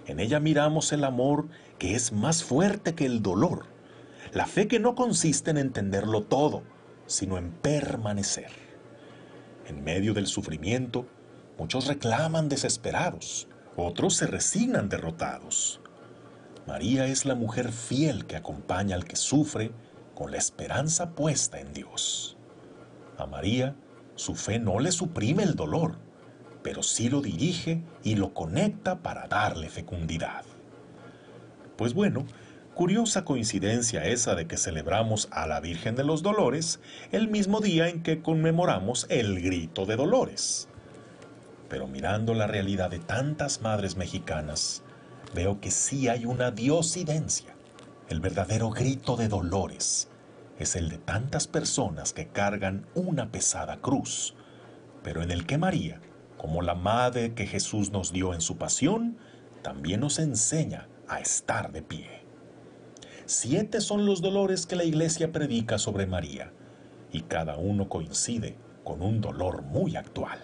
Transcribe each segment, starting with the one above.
En ella miramos el amor que es más fuerte que el dolor, la fe que no consiste en entenderlo todo, sino en permanecer. En medio del sufrimiento, muchos reclaman desesperados, otros se resignan derrotados. María es la mujer fiel que acompaña al que sufre con la esperanza puesta en Dios. A María, su fe no le suprime el dolor, pero sí lo dirige y lo conecta para darle fecundidad. Pues bueno, curiosa coincidencia esa de que celebramos a la Virgen de los Dolores el mismo día en que conmemoramos el Grito de Dolores. Pero mirando la realidad de tantas madres mexicanas, veo que sí hay una diosidencia. El verdadero grito de dolores es el de tantas personas que cargan una pesada cruz, pero en el que María, como la madre que Jesús nos dio en su pasión, también nos enseña a estar de pie. 7 son los dolores que la Iglesia predica sobre María, y cada uno coincide con un dolor muy actual.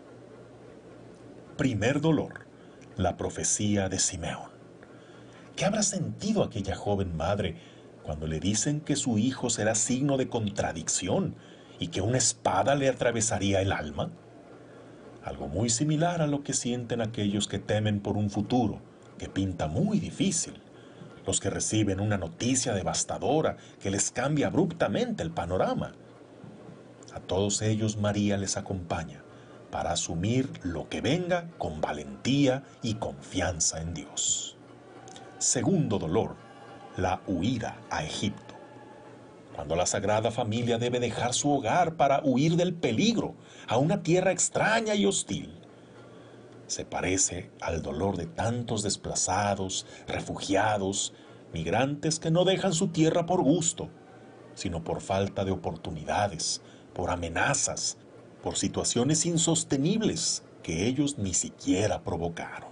Primer dolor, la profecía de Simeón. ¿Qué habrá sentido aquella joven madre cuando le dicen que su hijo será signo de contradicción y que una espada le atravesaría el alma? Algo muy similar a lo que sienten aquellos que temen por un futuro que pinta muy difícil, los que reciben una noticia devastadora que les cambia abruptamente el panorama. A todos ellos María les acompaña para asumir lo que venga con valentía y confianza en Dios. Segundo dolor, la huida a Egipto. Cuando la Sagrada Familia debe dejar su hogar para huir del peligro a una tierra extraña y hostil. Se parece al dolor de tantos desplazados, refugiados, migrantes que no dejan su tierra por gusto, sino por falta de oportunidades, por amenazas, por situaciones insostenibles que ellos ni siquiera provocaron.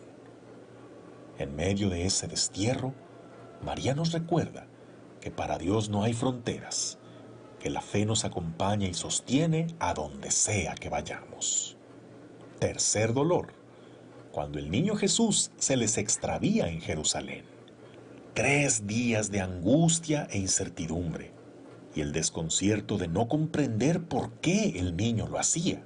En medio de ese destierro, María nos recuerda que para Dios no hay fronteras, que la fe nos acompaña y sostiene a donde sea que vayamos. Tercer dolor, cuando el niño Jesús se les extravía en Jerusalén. 3 días de angustia e incertidumbre, y el desconcierto de no comprender por qué el niño lo hacía.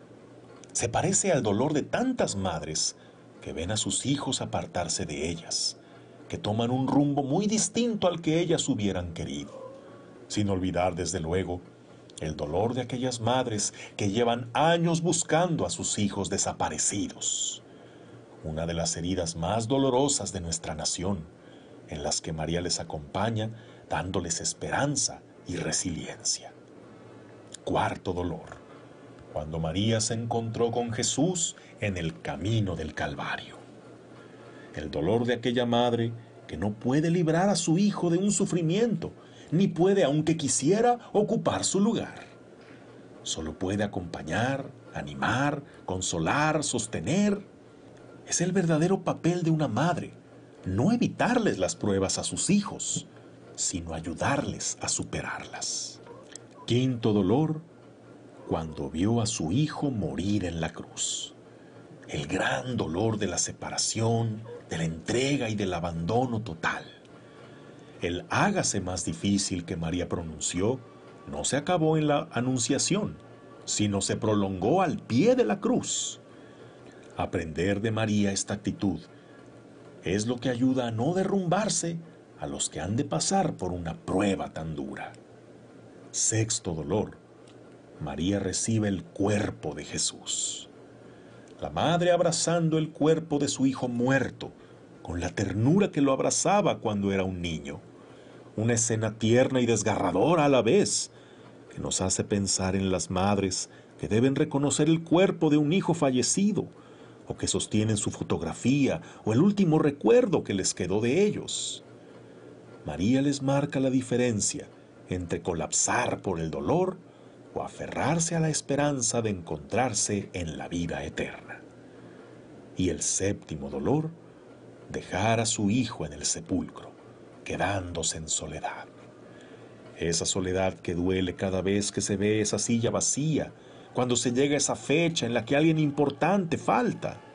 Se parece al dolor de tantas madres que ven a sus hijos apartarse de ellas, que toman un rumbo muy distinto al que ellas hubieran querido, sin olvidar desde luego el dolor de aquellas madres que llevan años buscando a sus hijos desaparecidos. Una de las heridas más dolorosas de nuestra nación, en las que María les acompaña dándoles esperanza y resiliencia. Cuarto dolor, cuando María se encontró con Jesús en el camino del Calvario. El dolor de aquella madre que no puede librar a su hijo de un sufrimiento, ni puede, aunque quisiera, ocupar su lugar. Solo puede acompañar, animar, consolar, sostener. Es el verdadero papel de una madre, no evitarles las pruebas a sus hijos, sino ayudarles a superarlas. Quinto dolor, cuando vio a su hijo morir en la cruz. El gran dolor de la separación, de la entrega y del abandono total. El hágase más difícil que María pronunció no se acabó en la anunciación, sino se prolongó al pie de la cruz. Aprender de María esta actitud es lo que ayuda a no derrumbarse a los que han de pasar por una prueba tan dura. Sexto dolor, María recibe el cuerpo de Jesús. La madre abrazando el cuerpo de su hijo muerto, con la ternura que lo abrazaba cuando era un niño. Una escena tierna y desgarradora a la vez, que nos hace pensar en las madres que deben reconocer el cuerpo de un hijo fallecido, o que sostienen su fotografía o el último recuerdo que les quedó de ellos. María les marca la diferencia entre colapsar por el dolor o aferrarse a la esperanza de encontrarse en la vida eterna. Y el séptimo dolor, dejar a su hijo en el sepulcro, quedándose en soledad. Esa soledad que duele cada vez que se ve esa silla vacía, cuando se llega a esa fecha en la que alguien importante falta.